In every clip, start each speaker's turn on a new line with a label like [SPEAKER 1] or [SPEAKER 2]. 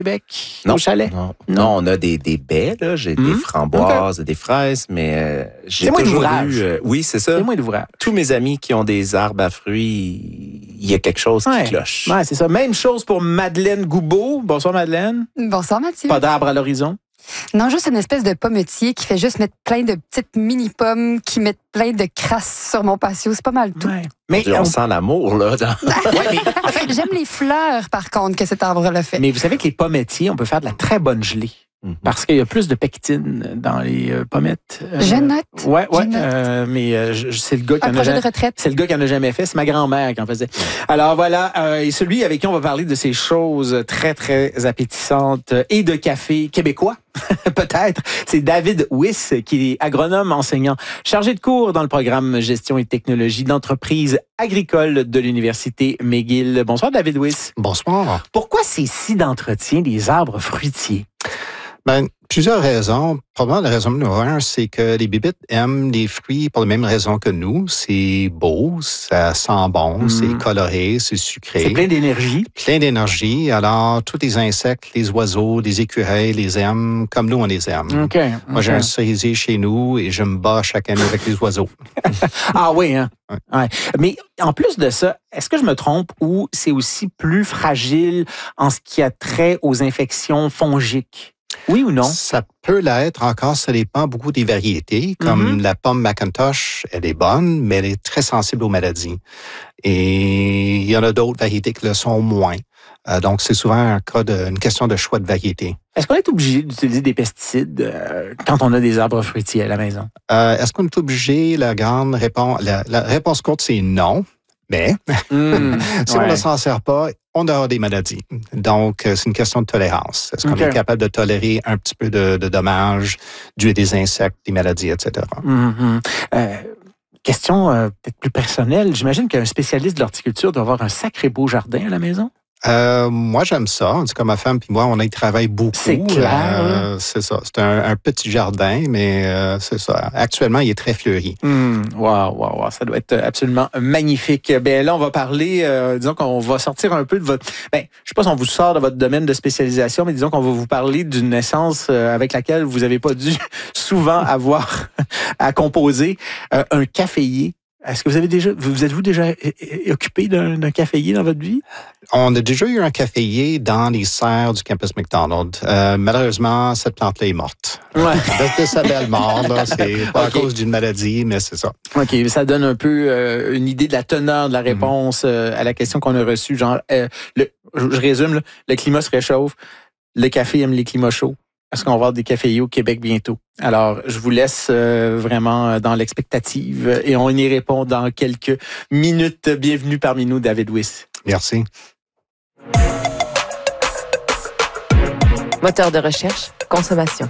[SPEAKER 1] Québec,
[SPEAKER 2] Non,
[SPEAKER 1] au chalet?
[SPEAKER 2] Non, on a des baies, là. J'ai des framboises, des fraises, mais j'ai
[SPEAKER 1] C'est moins
[SPEAKER 2] toujours
[SPEAKER 1] d'ouvrage.
[SPEAKER 2] eu... oui, c'est ça.
[SPEAKER 1] C'est moins d'ouvrage.
[SPEAKER 2] Tous mes amis qui ont des arbres à fruits, il y a quelque chose qui cloche.
[SPEAKER 1] Ouais, c'est ça. Même chose pour Madeleine Goubeau. Bonsoir, Madeleine.
[SPEAKER 3] Bonsoir, Mathieu.
[SPEAKER 1] Pas d'arbre à l'horizon?
[SPEAKER 3] Non, juste une espèce de pommetier qui fait juste mettre plein de petites mini-pommes qui mettent plein de crasse sur mon patio. C'est pas mal tout.
[SPEAKER 1] Ouais.
[SPEAKER 2] Mais on sent l'amour, là.
[SPEAKER 3] J'aime les fleurs, par contre, que cet arbre-là fait.
[SPEAKER 1] Mais vous savez que les pommettiers, on peut faire de la très bonne gelée. Parce qu'il y a plus de pectine dans les pommettes.
[SPEAKER 3] Je note.
[SPEAKER 1] Ouais.
[SPEAKER 3] Je note.
[SPEAKER 1] Mais c'est le gars qui
[SPEAKER 3] Un projet de retraite.
[SPEAKER 1] C'est le gars qui en a jamais fait. C'est ma grand-mère qui en faisait. Alors voilà, et celui avec qui on va parler de ces choses très, très appétissantes et de café québécois, peut-être, c'est David Wyss, qui est agronome enseignant, chargé de cours dans le programme Gestion et technologie d'entreprise agricole de l'Université McGill. Bonsoir, David Wyss.
[SPEAKER 4] Bonsoir.
[SPEAKER 1] Pourquoi ces scies d'entretien des arbres fruitiers?
[SPEAKER 4] Ben, plusieurs raisons. Probablement la raison numéro un, c'est que les bébites aiment les fruits pour les mêmes raisons que nous. C'est beau, ça sent bon, c'est coloré, c'est sucré.
[SPEAKER 1] C'est plein d'énergie.
[SPEAKER 4] Plein d'énergie. Alors, tous les insectes, les oiseaux, les écureuils les aiment comme nous, on les aime. Moi, j'ai un cerisier chez nous et je me bats chaque année avec les oiseaux.
[SPEAKER 1] Ah oui, hein? Ouais. Mais en plus de ça, est-ce que je me trompe ou c'est aussi plus fragile en ce qui a trait aux infections fongiques? Oui ou non?
[SPEAKER 4] Ça peut l'être encore, ça dépend beaucoup des variétés. Comme la pomme Macintosh, elle est bonne, mais elle est très sensible aux maladies. Et il y en a d'autres variétés qui le sont moins. Donc, c'est souvent une question de choix de variété.
[SPEAKER 1] Est-ce qu'on est obligé d'utiliser des pesticides quand on a des arbres fruitiers à la maison?
[SPEAKER 4] Est-ce qu'on est obligé? La réponse courte, c'est non. Mais si on ne s'en sert pas, on aura des maladies. Donc, c'est une question de tolérance. Est-ce qu'on est capable de tolérer un petit peu de dommages dus à des insectes, des maladies, etc.?
[SPEAKER 1] Question peut-être plus personnelle. J'imagine qu'un spécialiste de l'horticulture doit avoir un sacré beau jardin à la maison.
[SPEAKER 4] Moi, j'aime ça. En tout cas, ma femme puis moi, on y travaille beaucoup.
[SPEAKER 1] C'est clair.
[SPEAKER 4] C'est ça. C'est un petit jardin, mais c'est ça. Actuellement, il est très fleuri.
[SPEAKER 1] Wow. Ça doit être absolument magnifique. Ben là, on va parler, disons qu'on va sortir un peu de votre... je sais pas si on vous sort de votre domaine de spécialisation, mais disons qu'on va vous parler d'une essence avec laquelle vous n'avez pas dû souvent avoir à composer. Un caféier. Est-ce que vous êtes-vous déjà occupé d'un caféier dans votre vie?
[SPEAKER 4] On a déjà eu un caféier dans les serres du campus McDonald. Malheureusement, cette plante-là est morte.
[SPEAKER 1] Ouais.
[SPEAKER 4] De sa belle mort, là, c'est pas à cause d'une maladie, mais c'est ça.
[SPEAKER 1] OK, ça donne un peu une idée de la teneur de la réponse à la question qu'on a reçue. Genre, je résume, là, le climat se réchauffe, le café aime les climats chauds. Est-ce qu'on va avoir des caféiers au Québec bientôt? Alors, je vous laisse vraiment dans l'expectative et on y répond dans quelques minutes. Bienvenue parmi nous, David Wyss.
[SPEAKER 4] Merci.
[SPEAKER 5] Moteur de recherche, consommation.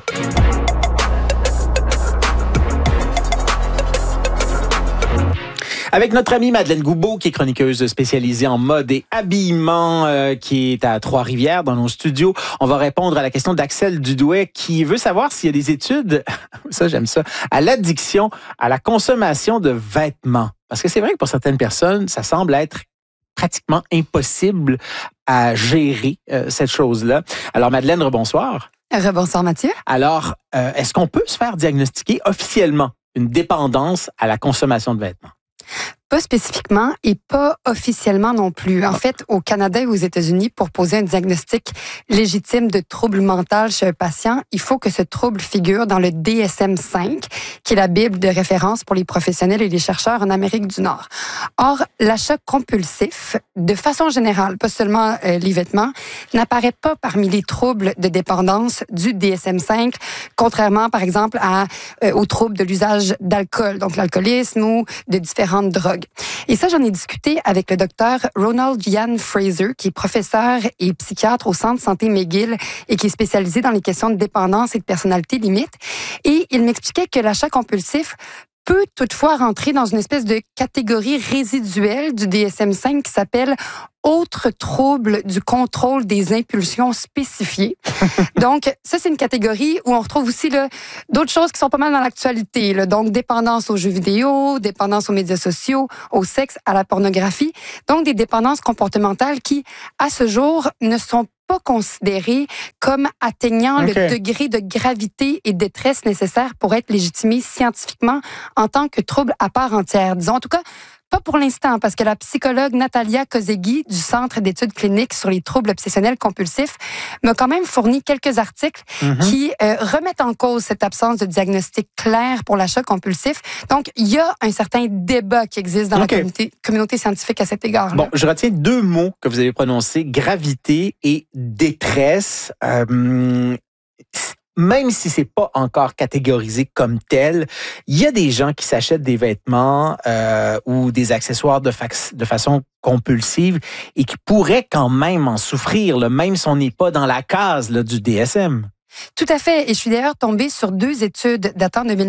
[SPEAKER 1] Avec notre amie Madeleine Goubeau, qui est chroniqueuse spécialisée en mode et habillement, qui est à Trois-Rivières dans nos studios, on va répondre à la question d'Axel Dudouet, qui veut savoir s'il y a des études, ça j'aime ça, à l'addiction, à la consommation de vêtements. Parce que c'est vrai que pour certaines personnes, ça semble être pratiquement impossible à gérer cette chose-là. Alors Madeleine, rebonsoir.
[SPEAKER 3] Rebonsoir Mathieu.
[SPEAKER 1] Alors, est-ce qu'on peut se faire diagnostiquer officiellement une dépendance à la consommation de vêtements?
[SPEAKER 3] Pas spécifiquement et pas officiellement non plus. En fait, au Canada et aux États-Unis, pour poser un diagnostic légitime de trouble mental chez un patient, il faut que ce trouble figure dans le DSM-5, qui est la Bible de référence pour les professionnels et les chercheurs en Amérique du Nord. Or, l'achat compulsif, de façon générale, pas seulement les vêtements, n'apparaît pas parmi les troubles de dépendance du DSM-5, contrairement, par exemple, aux troubles de l'usage d'alcool, donc l'alcoolisme ou de différentes drogues. Et ça, j'en ai discuté avec le docteur Ronald Ian Fraser, qui est professeur et psychiatre au Centre Santé McGill et qui est spécialisé dans les questions de dépendance et de personnalité limite. Et il m'expliquait que l'achat compulsif peut toutefois rentrer dans une espèce de catégorie résiduelle du DSM-5 qui s'appelle autres troubles du contrôle des impulsions spécifiées. Donc, ça, c'est une catégorie où on retrouve aussi là, d'autres choses qui sont pas mal dans l'actualité. Là. Donc, dépendance aux jeux vidéo, dépendance aux médias sociaux, au sexe, à la pornographie. Donc, des dépendances comportementales qui, à ce jour, ne sont pas considérées comme atteignant le degré de gravité et détresse nécessaire pour être légitimées scientifiquement en tant que trouble à part entière. Disons, en tout cas, pas pour l'instant, parce que la psychologue Natalia Kozegui du Centre d'études cliniques sur les troubles obsessionnels compulsifs m'a quand même fourni quelques articles qui remettent en cause cette absence de diagnostic clair pour l'achat compulsif. Donc, il y a un certain débat qui existe dans la communauté scientifique à cet égard.
[SPEAKER 1] Bon, je retiens 2 mots que vous avez prononcés, gravité et détresse. Même si c'est pas encore catégorisé comme tel, il y a des gens qui s'achètent des vêtements ou des accessoires de façon compulsive et qui pourraient quand même en souffrir, là, même si on n'est pas dans la case là, du DSM.
[SPEAKER 3] Tout à fait. Et je suis d'ailleurs tombée sur 2 études datant de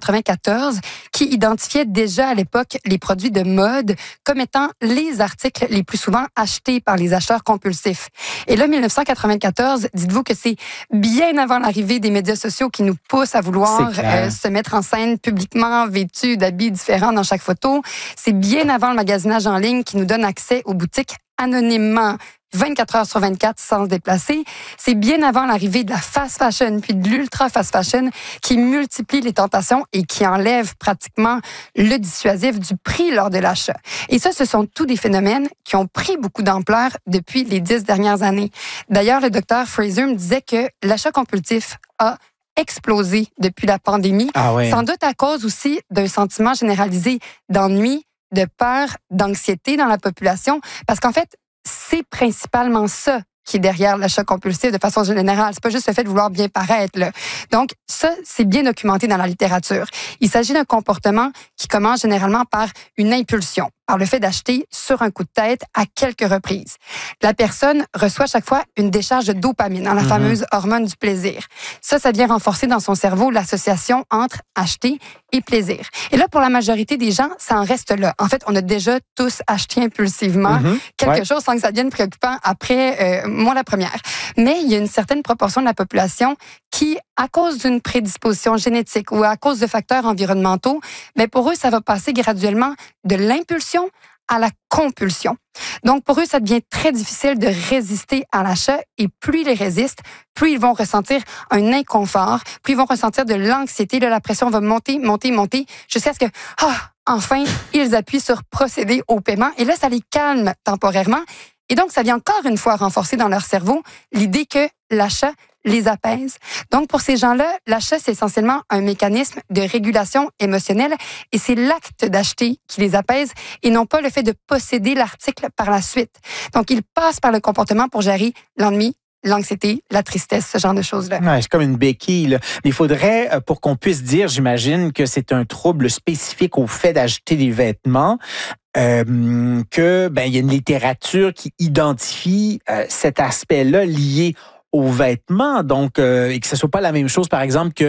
[SPEAKER 3] 1994 qui identifiaient déjà à l'époque les produits de mode comme étant les articles les plus souvent achetés par les acheteurs compulsifs. Et là, 1994, dites-vous que c'est bien avant l'arrivée des médias sociaux qui nous poussent à vouloir se mettre en scène publiquement vêtus d'habits différents dans chaque photo. C'est bien avant le magasinage en ligne qui nous donne accès aux boutiques anonymement 24 heures sur 24 sans se déplacer. C'est bien avant l'arrivée de la fast fashion puis de l'ultra fast fashion qui multiplie les tentations et qui enlève pratiquement le dissuasif du prix lors de l'achat. Et ça, ce sont tous des phénomènes qui ont pris beaucoup d'ampleur depuis les 10 dernières années. D'ailleurs, le docteur Fraser me disait que l'achat compulsif a explosé depuis la pandémie, sans doute à cause aussi d'un sentiment généralisé d'ennui, de peur, d'anxiété dans la population, parce qu'en fait, c'est principalement ça qui est derrière l'achat compulsif de façon générale. C'est pas juste le fait de vouloir bien paraître, là. Donc, ça, c'est bien documenté dans la littérature. Il s'agit d'un comportement qui commence généralement par une impulsion, par le fait d'acheter sur un coup de tête à quelques reprises. La personne reçoit chaque fois une décharge de dopamine, la fameuse hormone du plaisir. Ça vient renforcer dans son cerveau l'association entre acheter et plaisir. Et là, pour la majorité des gens, ça en reste là. En fait, on a déjà tous acheté impulsivement quelque chose sans que ça devienne préoccupant après, moi la première. Mais il y a une certaine proportion de la population qui, à cause d'une prédisposition génétique ou à cause de facteurs environnementaux, mais pour eux, ça va passer graduellement de l'impulsion à la compulsion. Donc, pour eux, ça devient très difficile de résister à l'achat et plus ils résistent, plus ils vont ressentir un inconfort, plus ils vont ressentir de l'anxiété, de la pression va monter, jusqu'à ce que, enfin, ils appuient sur procéder au paiement et là, ça les calme temporairement. Et donc, ça vient encore une fois renforcer dans leur cerveau l'idée que l'achat les apaise. Donc, pour ces gens-là, l'achat, c'est essentiellement un mécanisme de régulation émotionnelle et c'est l'acte d'acheter qui les apaise et non pas le fait de posséder l'article par la suite. Donc, ils passent par le comportement pour gérer l'ennui, l'anxiété, la tristesse, ce genre de choses-là.
[SPEAKER 1] Ouais, c'est comme une béquille, là. Mais il faudrait, pour qu'on puisse dire, j'imagine, que c'est un trouble spécifique au fait d'acheter des vêtements, que il y a une littérature qui identifie cet aspect-là lié aux vêtements, donc et que ce soit pas la même chose, par exemple, que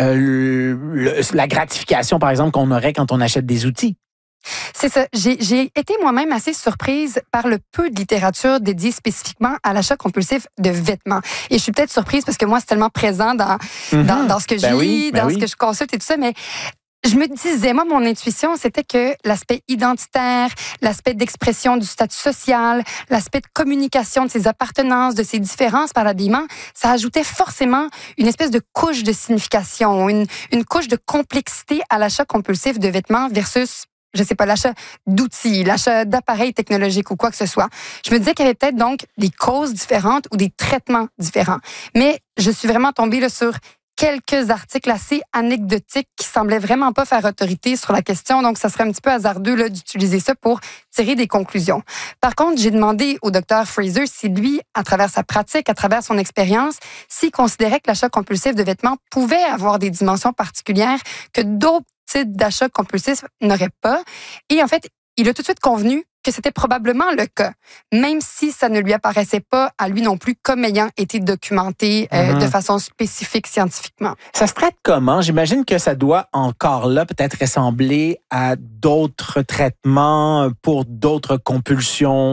[SPEAKER 1] la gratification, par exemple, qu'on aurait quand on achète des outils.
[SPEAKER 3] C'est ça. J'ai été moi-même assez surprise par le peu de littérature dédiée spécifiquement à l'achat compulsif de vêtements. Et je suis peut-être surprise parce que moi, c'est tellement présent dans ce que je lis, dans ce que je consulte et tout ça, mais je me disais, moi, mon intuition, c'était que l'aspect identitaire, l'aspect d'expression du statut social, l'aspect de communication de ses appartenances, de ses différences par l'habillement, ça ajoutait forcément une espèce de couche de signification, une couche de complexité à l'achat compulsif de vêtements versus, je sais pas, l'achat d'outils, l'achat d'appareils technologiques ou quoi que ce soit. Je me disais qu'il y avait peut-être donc des causes différentes ou des traitements différents. Mais je suis vraiment tombée là, sur quelques articles assez anecdotiques qui semblaient vraiment pas faire autorité sur la question. Donc, ça serait un petit peu hasardeux là, d'utiliser ça pour tirer des conclusions. Par contre, j'ai demandé au docteur Fraser si lui, à travers sa pratique, à travers son expérience, s'il considérait que l'achat compulsif de vêtements pouvait avoir des dimensions particulières que d'autres types d'achats compulsifs n'auraient pas. Et en fait, il a tout de suite convenu que c'était probablement le cas, même si ça ne lui apparaissait pas à lui non plus comme ayant été documenté de façon spécifique scientifiquement.
[SPEAKER 1] Ça se traite comment? J'imagine que ça doit encore là peut-être ressembler à d'autres traitements pour d'autres compulsions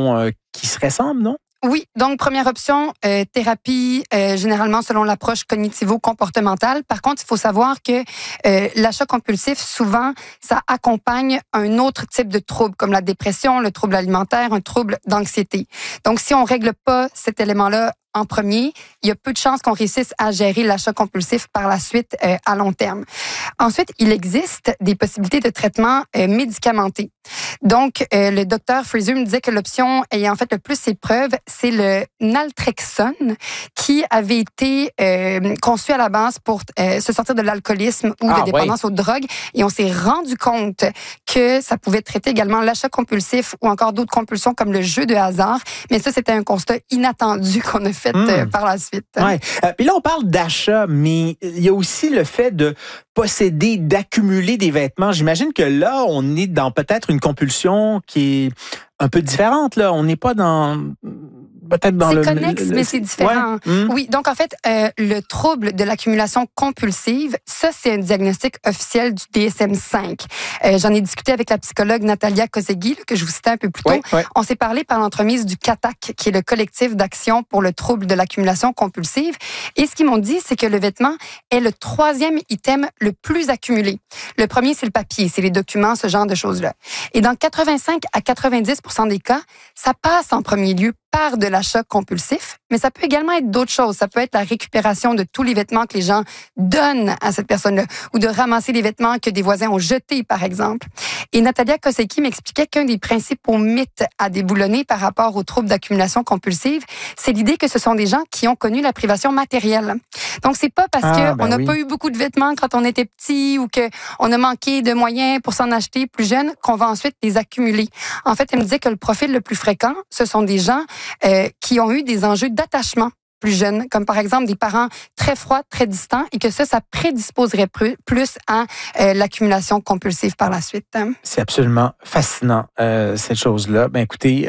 [SPEAKER 1] qui se ressemblent, non?
[SPEAKER 3] Oui, donc première option, thérapie généralement selon l'approche cognitivo-comportementale. Par contre, il faut savoir que l'achat compulsif, souvent, ça accompagne un autre type de trouble, comme la dépression, le trouble alimentaire, un trouble d'anxiété. Donc, si on règle pas cet élément-là en premier, il y a peu de chances qu'on réussisse à gérer l'achat compulsif par la suite à long terme. Ensuite, il existe des possibilités de traitement médicamenté. Donc, le docteur Fraser me disait que l'option ayant en fait le plus ses preuves, c'est le naltrexone qui avait été conçu à la base pour se sortir de l'alcoolisme ou de dépendance aux drogues. Et on s'est rendu compte que ça pouvait traiter également l'achat compulsif ou encore d'autres compulsions comme le jeu de hasard. Mais ça, c'était un constat inattendu qu'on a fait par la suite.
[SPEAKER 1] Ouais. Puis là, on parle d'achat, mais il y a aussi le fait de posséder, d'accumuler des vêtements. J'imagine que là, on est dans peut-être une compulsion qui est un peu différente. Là, on n'est pas dans... Peut-être dans
[SPEAKER 3] c'est connexe, mais c'est différent.
[SPEAKER 1] Ouais.
[SPEAKER 3] Oui, donc en fait, le trouble de l'accumulation compulsive, ça, c'est un diagnostic officiel du DSM-5. J'en ai discuté avec la psychologue Natalia Kosegui, que je vous citais un peu plus tôt.
[SPEAKER 1] Oui.
[SPEAKER 3] On s'est parlé par l'entremise du CATAC, qui est le collectif d'action pour le trouble de l'accumulation compulsive. Et ce qu'ils m'ont dit, c'est que le vêtement est le 3e item le plus accumulé. Le premier, c'est le papier, c'est les documents, ce genre de choses-là. Et dans 85 à 90% des cas, ça passe en premier lieu par de l'achat compulsif, mais ça peut également être d'autres choses. Ça peut être la récupération de tous les vêtements que les gens donnent à cette personne-là ou de ramasser les vêtements que des voisins ont jetés, par exemple. Et Natalia Kosecki m'expliquait qu'un des principaux mythes à déboulonner par rapport aux troubles d'accumulation compulsive, c'est l'idée que ce sont des gens qui ont connu la privation matérielle. Donc, c'est pas parce qu'on n'a pas eu beaucoup de vêtements quand on était petit ou qu'on a manqué de moyens pour s'en acheter plus jeune qu'on va ensuite les accumuler. En fait, elle me disait que le profil le plus fréquent, ce sont des gens qui ont eu des enjeux d'attachement plus jeunes, comme par exemple des parents très froids, très distants, et que ça prédisposerait plus à l'accumulation compulsive par la suite.
[SPEAKER 1] C'est absolument fascinant, cette chose-là. Ben écoutez,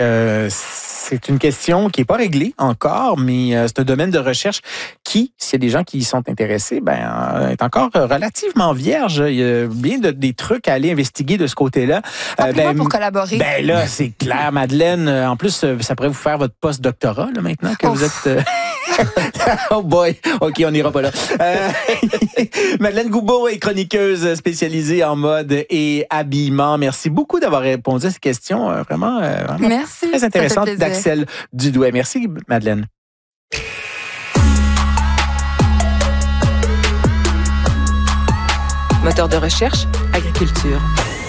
[SPEAKER 1] c'est une question qui n'est pas réglée encore, mais c'est un domaine de recherche qui, s'il y a des gens qui y sont intéressés, est encore relativement vierge. Il y a bien des trucs à aller investiguer de ce côté-là.
[SPEAKER 3] Appelez-moi pour collaborer.
[SPEAKER 1] Ben là, c'est clair, Madeleine. En plus, ça pourrait vous faire votre post-doctorat, là, maintenant que vous êtes... Oh boy! OK, on n'ira pas là. Madeleine Goubeau est chroniqueuse spécialisée en mode et habillement. Merci beaucoup d'avoir répondu à cette question. Vraiment
[SPEAKER 3] merci,
[SPEAKER 1] très intéressante d'Axel Dudouet. Merci, Madeleine.
[SPEAKER 5] Moteur de recherche, agriculture.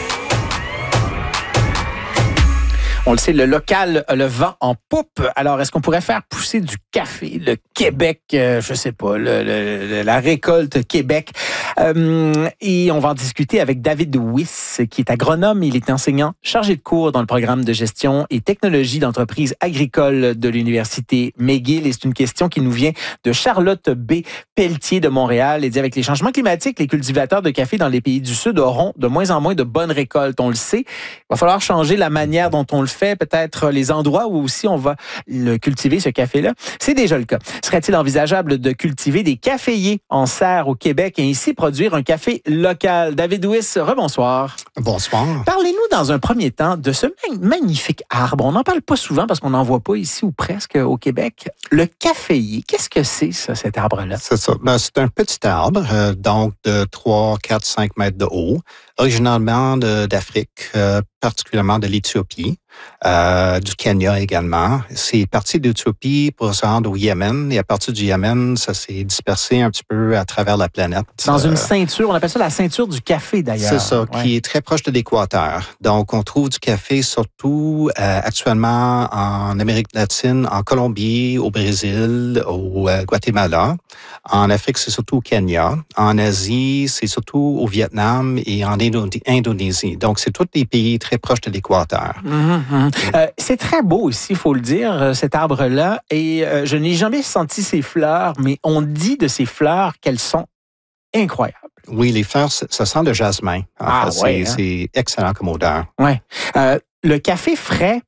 [SPEAKER 1] On le sait, le local a le vent en poupe. Alors, est-ce qu'on pourrait faire pousser du café? Le Québec, je sais pas, la récolte Québec. Et on va en discuter avec David Wyss, qui est agronome. Il est enseignant chargé de cours dans le programme de gestion et technologie d'entreprise agricole de l'Université McGill. Et c'est une question qui nous vient de Charlotte B. Pelletier de Montréal. Elle dit, avec les changements climatiques, les cultivateurs de café dans les pays du Sud auront de moins en moins de bonnes récoltes. On le sait. Il va falloir changer la manière dont on le fait, peut-être les endroits où aussi on va le cultiver, ce café-là. C'est déjà le cas. Serait-il envisageable de cultiver des caféiers en serre au Québec et ainsi produire un café local? David Wyss, rebonsoir.
[SPEAKER 4] Bonsoir.
[SPEAKER 1] Parlez-nous dans un premier temps de ce magnifique arbre. On n'en parle pas souvent parce qu'on n'en voit pas ici ou presque au Québec. Le caféier, qu'est-ce que c'est, ça, cet arbre-là?
[SPEAKER 4] C'est ça. C'est un petit arbre, donc de 3, 4, 5 mètres de haut, originalement d'Afrique, particulièrement de l'Éthiopie, du Kenya également. C'est parti d'Éthiopie pour se rendre au Yémen, et à partir du Yémen, ça s'est dispersé un petit peu à travers la planète.
[SPEAKER 1] Dans une ceinture, on appelle ça la ceinture du café d'ailleurs.
[SPEAKER 4] C'est ça, qui est très proche de l'équateur. Donc, on trouve du café surtout actuellement en Amérique latine, en Colombie, au Brésil, au Guatemala. En Afrique, c'est surtout au Kenya. En Asie, c'est surtout au Vietnam et en Indonésie. Donc, c'est tous des pays très proches de l'équateur.
[SPEAKER 1] C'est très beau aussi, il faut le dire, cet arbre-là. Et je n'ai jamais senti ces fleurs, mais on dit de ces fleurs qu'elles sont incroyables.
[SPEAKER 4] Oui, les fleurs, ça sent le jasmin.
[SPEAKER 1] C'est
[SPEAKER 4] excellent comme odeur.
[SPEAKER 1] Ouais. Le café frais,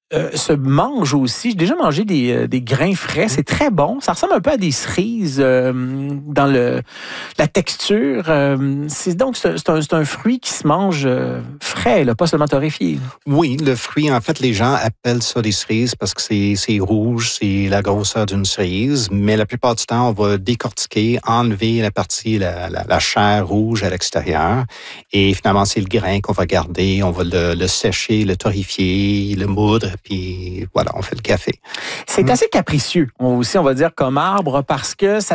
[SPEAKER 1] se mange aussi. J'ai déjà mangé des grains frais. C'est très bon. Ça ressemble un peu à des cerises dans la texture. C'est un fruit qui se mange frais, là, pas seulement torréfié.
[SPEAKER 4] Oui, le fruit, en fait, les gens appellent ça des cerises parce que c'est rouge, c'est la grosseur d'une cerise. Mais la plupart du temps, on va décortiquer, enlever la partie, la chair rouge à l'extérieur. Et finalement, c'est le grain qu'on va garder. On va le sécher, le torréfier, le moudre. Puis voilà, on fait le café.
[SPEAKER 1] C'est assez capricieux, on va dire, comme arbre, parce que ça